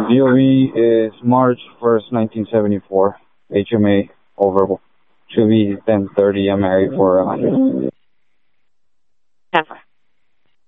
DOE is March 1st, 1974. HMA over. Should be 10:30. I'm married for 100.